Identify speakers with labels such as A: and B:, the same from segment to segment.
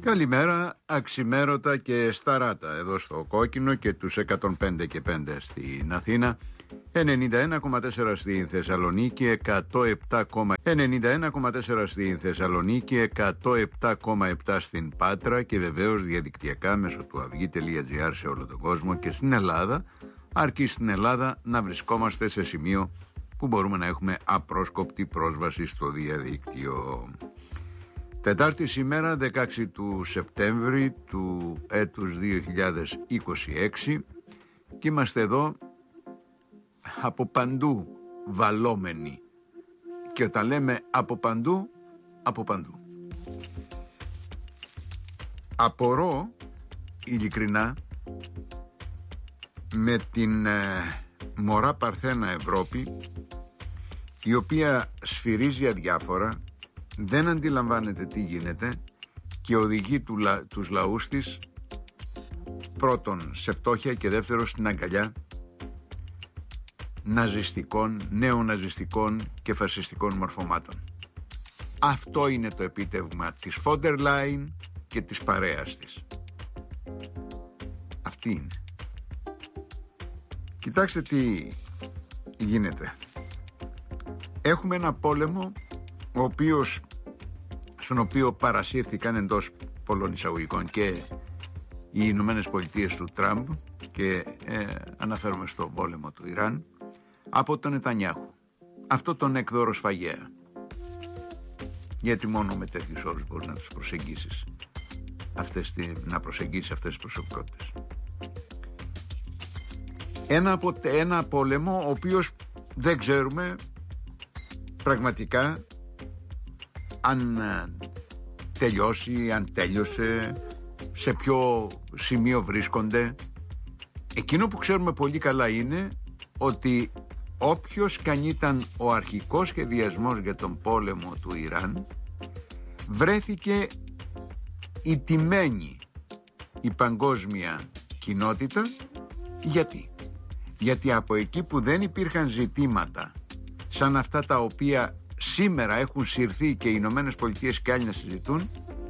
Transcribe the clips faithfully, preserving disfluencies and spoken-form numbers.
A: Καλημέρα, αξιμέρωτα και σταράτα εδώ στο Κόκκινο και τους εκατόν πέντε και πέντε στην Αθήνα, ενενήντα ένα κόμμα τέσσερα στην Θεσσαλονίκη, εκατόν επτά κόμμα τέσσερα στην Θεσσαλονίκη, εκατόν επτά κόμμα επτά στην Πάτρα και βεβαίως διαδικτυακά μέσω του αυγή τελεία τζι άρ σε όλο τον κόσμο και στην Ελλάδα, αρκεί στην Ελλάδα να βρισκόμαστε σε σημείο που μπορούμε να έχουμε απρόσκοπτη πρόσβαση στο διαδίκτυο. Τετάρτη σήμερα, δεκαέξι του Σεπτέμβρη του έτους δύο χιλιάδες είκοσι έξι, και είμαστε εδώ από παντού βαλόμενοι. Και όταν λέμε από παντού, από παντού. Απορώ ειλικρινά με την ε, μωρά παρθένα Ευρώπη, η οποία σφυρίζει αδιάφορα, δεν αντιλαμβάνεται τι γίνεται και οδηγεί του, τους λαούς της πρώτον σε φτώχεια και δεύτερον στην αγκαλιά ναζιστικών, νεοναζιστικών και φασιστικών μορφωμάτων. Αυτό είναι το επίτευγμα της Φόντερ Λάιν και της παρέας της. Αυτή είναι. Κοιτάξτε τι γίνεται. Έχουμε ένα πόλεμο ο οποίος, στον οποίο παρασύρθηκαν εντός πολλών εισαγωγικών και οι Ηνωμένες Πολιτείες του Τραμπ και ε, αναφέρομαι στον πόλεμο του Ιράν από τον Νετανιάχου, αυτό τον εκδόρο σφαγέα, γιατί μόνο με τέτοιους όρους μπορείς να τους προσεγγίσεις αυτές, να προσεγγίσεις αυτές τις προσωπικότητες. Ένα, από, ένα πόλεμο ο οποίος δεν ξέρουμε πραγματικά αν τελειώσει, αν τέλειωσε, σε ποιο σημείο βρίσκονται. Εκείνο που ξέρουμε πολύ καλά είναι ότι όποιος κι αν ήταν ο αρχικός σχεδιασμός για τον πόλεμο του Ιράν, βρέθηκε ηττημένη η παγκόσμια κοινότητα. Γιατί? Γιατί από εκεί που δεν υπήρχαν ζητήματα σαν αυτά τα οποία σήμερα έχουν συρθεί και οι Ηνωμένες Πολιτείες και άλλοι να συζητούν,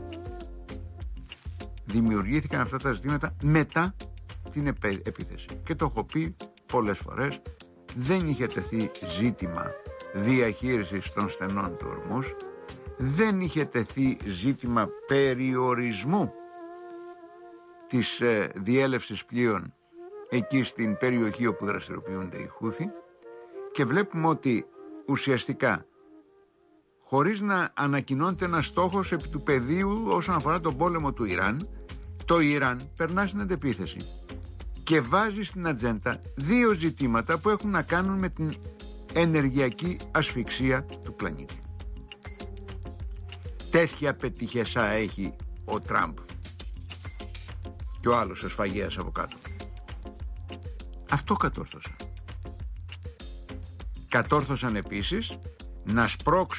A: δημιουργήθηκαν αυτά τα ζητήματα μετά την επίθεση. Και το έχω πει πολλές φορές, δεν είχε τεθεί ζήτημα διαχείρισης των στενών του Ορμούς, δεν είχε τεθεί ζήτημα περιορισμού της ε, διέλευσης πλοίων εκεί στην περιοχή όπου δραστηριοποιούνται οι Χούθι, και βλέπουμε ότι ουσιαστικά, χωρίς να ανακοινώνεται ένας στόχος επί του πεδίου όσον αφορά τον πόλεμο του Ιράν, το Ιράν περνά στην αντεπίθεση και βάζει στην ατζέντα δύο ζητήματα που έχουν να κάνουν με την ενεργειακή ασφυξία του πλανήτη. Τέτοια πετυχεσά έχει ο Τραμπ και ο άλλος ο σφαγέας από κάτω. Αυτό κατόρθωσαν. Κατόρθωσαν επίσης να σπρώξουν